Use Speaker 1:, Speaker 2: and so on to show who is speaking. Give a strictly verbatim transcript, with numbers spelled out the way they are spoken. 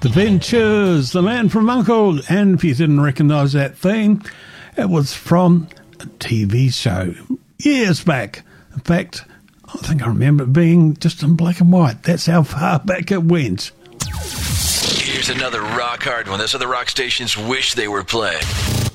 Speaker 1: The Ventures, The Man from U N C L E, and if you didn't recognise that theme, it was from a T V show years back. In fact, I think I remember it being just in black and white. That's how far back it went.
Speaker 2: Here's another rock hard one. That's what the rock stations wish they were playing.